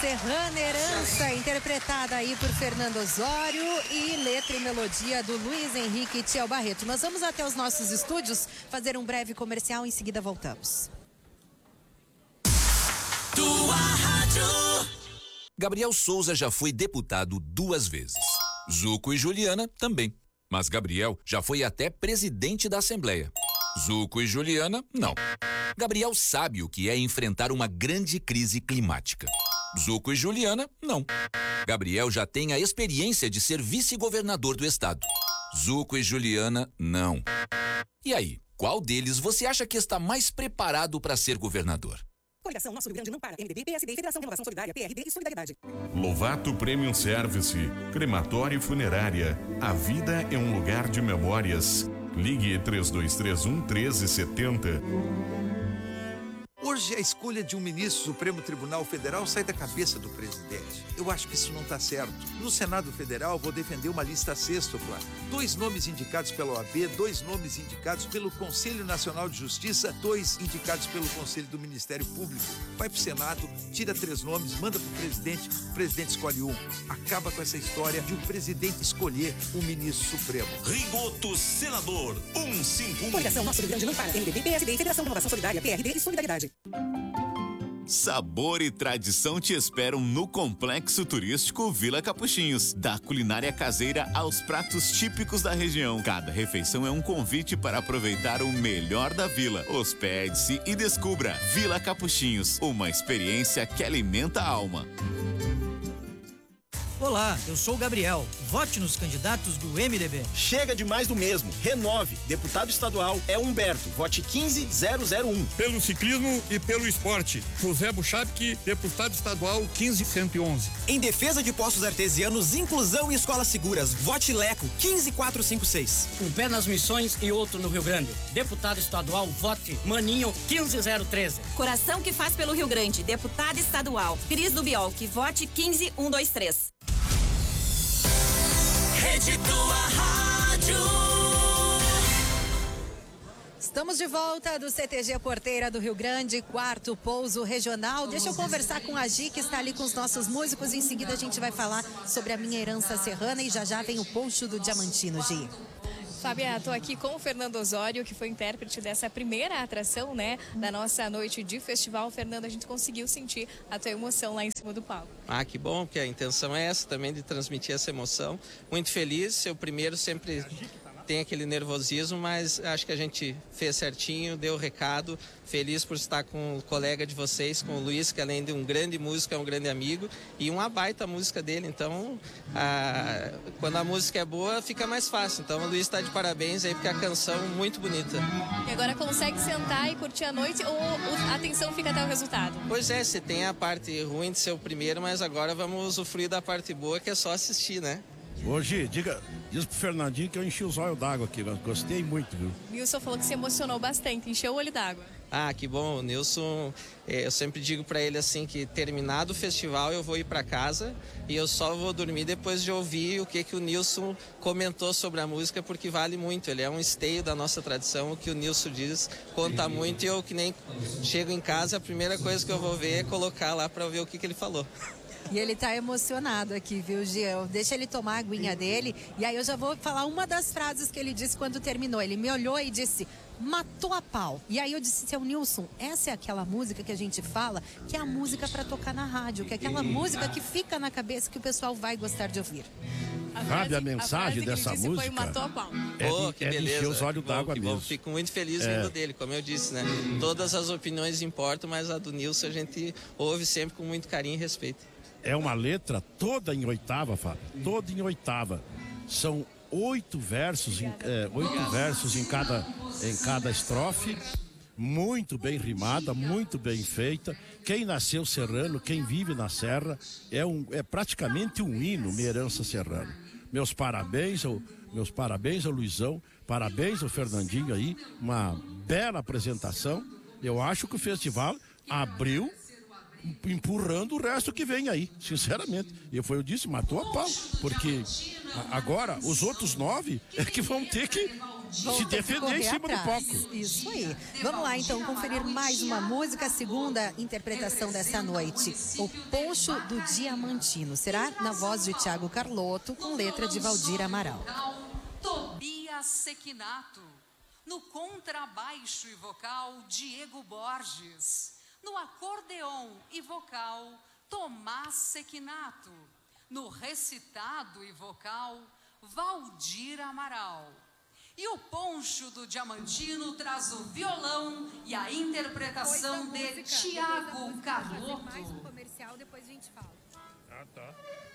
Serrana, Herança, interpretada aí por Fernando Osório e letra e melodia do Luiz Henrique e Tiel Barreto. Nós vamos até os nossos estúdios fazer um breve comercial, em seguida voltamos. Tua rádio. Gabriel Souza já foi deputado 2 vezes. Zuco e Juliana também. Mas Gabriel já foi até presidente da Assembleia. Zuco e Juliana, não. Gabriel sabe o que é enfrentar uma grande crise climática. Zuco e Juliana, não. Gabriel já tem a experiência de ser vice-governador do estado. Zuco e Juliana, não. E aí, qual deles você acha que está mais preparado para ser governador? Coligação Nosso Rio Grande não para. MDB, PSD, Federação Renovação Solidária, PRD e Solidariedade. Lovato Premium Service, crematória e funerária. A vida é um lugar de memórias. Ligue 3231 1370. Hoje a escolha de um ministro do Supremo Tribunal Federal sai da cabeça do presidente. Eu acho que isso não está certo. No Senado Federal vou defender uma lista sextupla. 2 nomes indicados pela OAB, 2 nomes indicados pelo Conselho Nacional de Justiça, 2 indicados pelo Conselho do Ministério Público. Vai pro Senado, tira 3 nomes, manda pro presidente, o presidente escolhe um. Acaba com essa história de o presidente escolher o ministro supremo. Rigoto Senador 151. Coligação Nosso Rio Grande não para. MDB, PSD, Federação Renovação Solidária, PRD e Solidariedade. Sabor e tradição te esperam no Complexo Turístico Vila Capuchinhos. Da culinária caseira aos pratos típicos da região. Cada refeição é um convite para aproveitar o melhor da vila. Hospede-se e descubra Vila Capuchinhos, uma experiência que alimenta a alma. Olá, eu sou o Gabriel. Vote nos candidatos do MDB. Chega de mais do mesmo. Renove. Deputado estadual é Humberto. Vote 15001. Pelo ciclismo e pelo esporte. José Buchapque, deputado estadual 15111. Em defesa de postos artesianos, inclusão e escolas seguras. Vote Leco 15456. Um pé nas missões e outro no Rio Grande. Deputado estadual, vote Maninho 15013. Coração que faz pelo Rio Grande. Deputado estadual Cris do Biolque. Vote 15123. Rede Tua Rádio. Estamos de volta do CTG Porteira do Rio Grande, 4º pouso regional. Deixa eu conversar com a Gi, que está ali com os nossos músicos. Em seguida a gente vai falar sobre a minha herança serrana e já vem o poncho do Diamantino, Gi. Fábia, estou aqui com o Fernando Osório, que foi intérprete dessa primeira atração, né, da nossa noite de festival. Fernando, a gente conseguiu sentir a tua emoção lá em cima do palco. Ah, que bom, porque a intenção é essa também, de transmitir essa emoção. Muito feliz, ser o primeiro sempre tem aquele nervosismo, mas acho que a gente fez certinho, deu o recado. Feliz por estar com o colega de vocês, com o Luiz, que além de um grande músico, é um grande amigo, e uma baita música dele. Então, quando a música é boa, fica mais fácil. Então, o Luiz está de parabéns aí, porque a canção é muito bonita. E agora consegue sentar e curtir a noite, ou a atenção fica até o resultado? Pois é, você tem a parte ruim de ser o primeiro, mas agora vamos usufruir da parte boa, que é só assistir, né? Hoje, diz pro Fernandinho que eu enchi os olhos d'água aqui, eu gostei muito, viu? Nilson falou que se emocionou bastante, encheu o olho d'água. Ah, que bom, o Nilson, eu sempre digo pra ele assim, que terminado o festival eu vou ir pra casa e eu só vou dormir depois de ouvir o que o Nilson comentou sobre a música, porque vale muito, ele é um esteio da nossa tradição, o que o Nilson diz conta muito, e eu que nem chego em casa, a primeira coisa que eu vou ver é colocar lá pra ver o que ele falou. E ele tá emocionado aqui, viu, Gia? Deixa ele tomar a aguinha dele. E aí eu já vou falar uma das frases que ele disse quando terminou. Ele me olhou e disse, matou a pau. E aí eu disse, seu Nilson, essa é aquela música que a gente fala, que é a música para tocar na rádio, que é aquela música que fica na cabeça, que o pessoal vai gostar de ouvir. Sabe a mensagem dessa música? Foi, matou a pau. Que beleza. Encher os olhos d'água mesmo. Fico muito feliz vindo dele, como eu disse, né? Todas as opiniões importam, mas a do Nilson a gente ouve sempre com muito carinho e respeito. É uma letra toda em oitava, Fábio. Toda em oitava. São 8 versos em cada estrofe. Muito bem rimada, muito bem feita. Quem nasceu serrano, quem vive na serra, é praticamente um hino, minha herança serrana. Meus parabéns ao Luizão, parabéns ao Fernandinho aí, uma bela apresentação. Eu acho que o festival abriu empurrando o resto que vem aí, sinceramente. Eu disse, matou a pau, porque agora os outros 9 é que vão ter que se defender em cima do palco. Isso aí. Vamos lá, então, conferir mais uma música, a segunda interpretação dessa noite. O Poncho do Diamantino. Será na voz de Thiago Carlotto, com letra de Valdir Amaral. Tobias Sequinato. No contrabaixo e vocal, Diego Borges. No acordeon e vocal, Tomás Sequinato. No recitado e vocal, Valdir Amaral. E o Poncho do Diamantino traz o violão e a interpretação de Thiago Carlotto. Mais um comercial, depois a gente fala. Ah, tá.